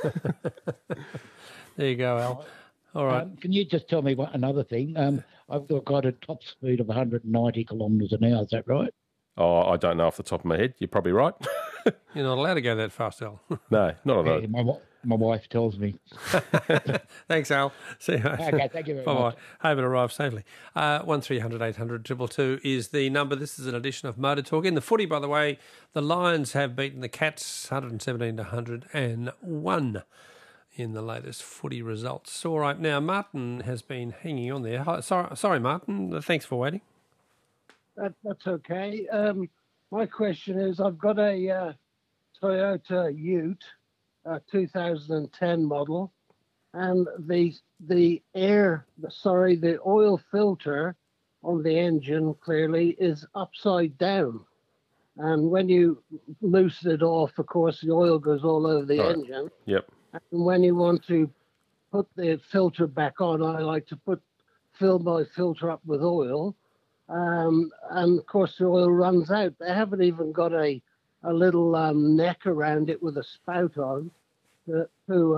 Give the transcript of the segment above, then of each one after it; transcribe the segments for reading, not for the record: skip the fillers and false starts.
There you go, Al. All right. Can you just tell me another thing? I've got a top speed of 190 kilometres an hour. Is that right? Oh, I don't know off the top of my head. You're probably right. You're not allowed to go that fast, Al. No, not at all. My wife tells me. Thanks, Al. See you. Okay, thank you very much. Bye-bye. Hope it arrives safely. 1300 800 222 is the number. This is an edition of Motor Talk. In the footy, by the way, the Lions have beaten the Cats 117 to 101 in the latest footy results. All right, now Martin has been hanging on there. Sorry, Martin. Thanks for waiting. That's okay. My question is, I've got a Toyota Ute, 2010 model, and the oil filter on the engine clearly is upside down. And when you loosen it off, of course, the oil goes all over the engine. Yep. And when you want to put the filter back on, I like to fill my filter up with oil. And of course, the oil runs out. They haven't even got a little neck around it with a spout on to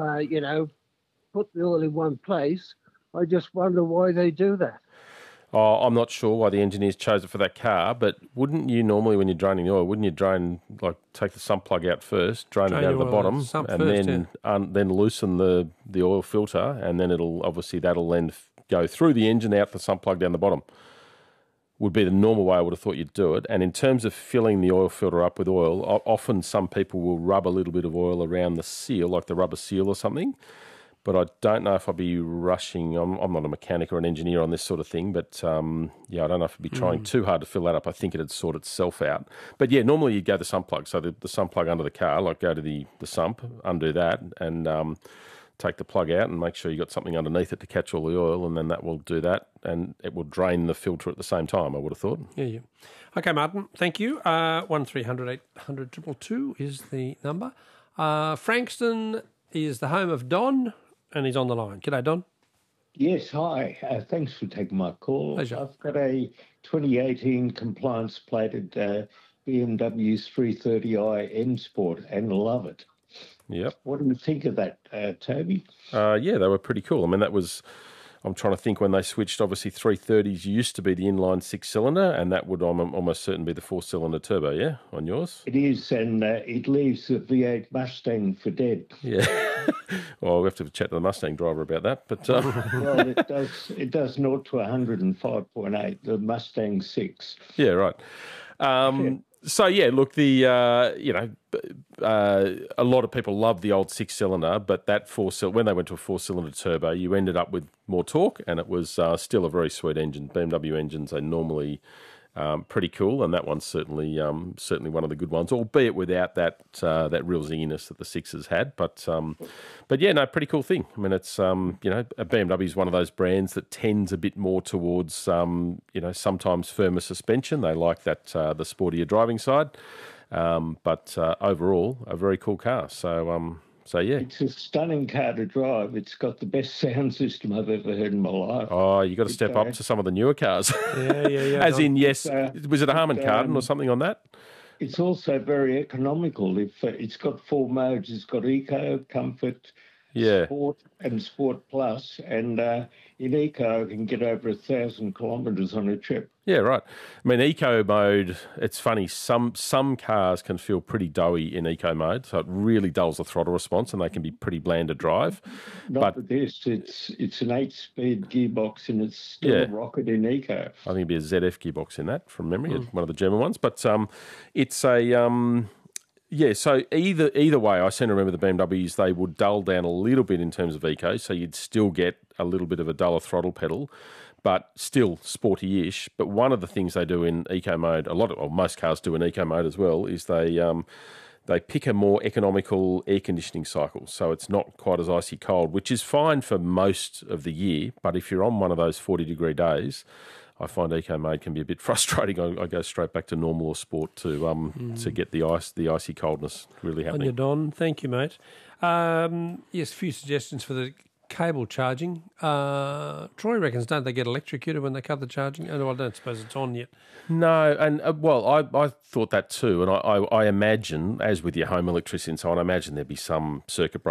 put the oil in one place. I just wonder why they do that. Oh, I'm not sure why the engineers chose it for that car, but wouldn't you normally, when you're draining the oil, take the sump plug out first, drain it down to the bottom, and then loosen the oil filter, and then that'll then go through the engine out the sump plug down the bottom. Would be the normal way I would have thought you'd do it. And in terms of filling the oil filter up with oil, often some people will rub a little bit of oil around the seal, like the rubber seal or something. But I don't know if I'd be rushing. I'm not a mechanic or an engineer on this sort of thing, but I don't know if I'd be trying too hard to fill that up. I think it'd sort itself out. But yeah, normally you'd go the sump plug. So the sump plug under the car, go to the sump, undo that, and take the plug out and make sure you got something underneath it to catch all the oil, and then that will do that, and it will drain the filter at the same time, I would have thought. Yeah. Okay, Martin, thank you. 1300 800 222 is the number. Frankston is the home of Don, and he's on the line. G'day, Don. Yes, hi. Thanks for taking my call. Pleasure. I've got a 2018 compliance-plated BMW 330i M Sport and love it. Yep. What do you think of that, Toby? Yeah, they were pretty cool. I mean, I'm trying to think when they switched, obviously 330s used to be the inline six-cylinder, and that would almost certainly be the four-cylinder turbo, yeah, on yours? It is, and it leaves the V8 Mustang for dead. Yeah. Well, we have to chat to the Mustang driver about that. But Well, it does 0 to 105.8, the Mustang 6. Yeah, right. So, yeah, look, a lot of people love the old six-cylinder, but that when they went to a four-cylinder turbo, you ended up with more torque, and it was still a very sweet engine. BMW engines are normally pretty cool, and that one's certainly one of the good ones, albeit without that real zinginess that the sixes had. But yeah, no, pretty cool thing. I mean, it's a BMW is one of those brands that tends a bit more towards sometimes firmer suspension. They like that the sportier driving side, but overall a very cool car. So yeah, it's a stunning car to drive. It's got the best sound system I've ever heard in my life. Oh, you got to step up to some of the newer cars. Yeah. As in, yes, was it a Harman Kardon or something on that? It's also very economical. If it's got 4 modes, it's got Eco, Comfort, Sport, and Sport Plus, and in Eco, it can get over 1,000 kilometres on a trip. Yeah, right. I mean, Eco mode, it's funny, some cars can feel pretty doughy in Eco mode, so it really dulls the throttle response, and they can be pretty bland to drive. Not with this. It's an 8-speed gearbox, and it's still a rocket in Eco. I think it'd be a ZF gearbox in that, from memory, one of the German ones. But it's a... Yeah, so either way, I seem to remember the BMWs, they would dull down a little bit in terms of eco, so you'd still get a little bit of a duller throttle pedal, but still sporty-ish. But one of the things they do in eco mode, most cars do in eco mode as well, is they pick a more economical air conditioning cycle, so it's not quite as icy cold, which is fine for most of the year. But if you're on one of those 40-degree days, I find eco mode can be a bit frustrating. I go straight back to normal or sport to get the icy coldness really happening. On your Don, thank you, mate. Yes, a few suggestions for the cable charging. Troy reckons, don't they get electrocuted when they cut the charging? Oh, I don't suppose it's on yet. No, and I thought that too, and I imagine, as with your home electricity and so on, I imagine there'd be some circuit